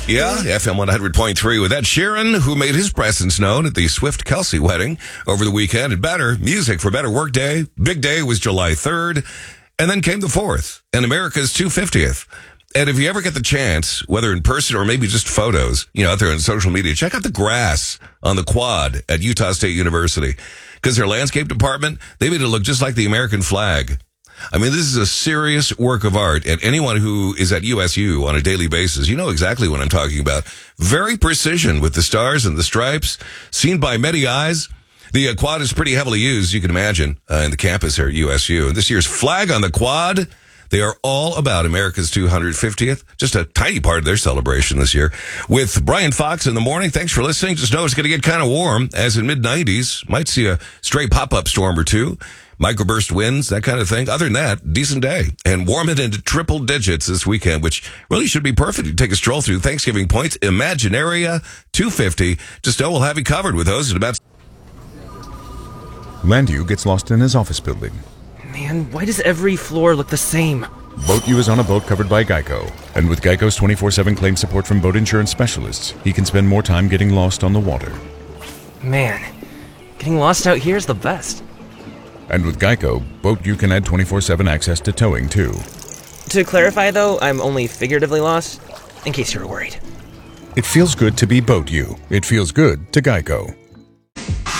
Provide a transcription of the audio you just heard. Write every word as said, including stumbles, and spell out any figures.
Yeah, F M one hundred point three with Ed Sheeran, who made his presence known at the Swift-Kelsey wedding over the weekend. And better, music for Better Work Day. Big day was July third. And then came the fourth, and America's two hundred fiftieth. And if you ever get the chance, whether in person or maybe just photos, you know, out there on social media, check out the grass on the quad at Utah State University. Because their landscape department, they made it look just like the American flag. I mean, this is a serious work of art, and anyone who is at U S U on a daily basis, you know exactly what I'm talking about. Very precision with the stars and the stripes, seen by many eyes. The uh, quad is pretty heavily used, you can imagine, uh, in the campus here at U S U. And this year's flag on the quad, they are all about America's two hundred fiftieth. Just a tiny part of their celebration this year. With Brian Fox in the morning, thanks for listening. Just know it's going to get kind of warm, as in mid nineties. Might see a stray pop-up storm or two. Microburst winds, that kind of thing. Other than that, decent day. And warm it into triple digits this weekend, which really should be perfect to take a stroll through Thanksgiving points. Imaginaria two fifty. Just know we'll have you covered with those in about... Landu gets lost in his office building. Man, why does every floor look the same? Boat U is on a boat covered by Geico. And with Geico's twenty-four seven claim support from boat insurance specialists, he can spend more time getting lost on the water. Man, getting lost out here is the best. And with Geico, Boat U can add twenty-four seven access to towing, too. To clarify, though, I'm only figuratively lost, in case you were worried. It feels good to be Boat U. It feels good to Geico.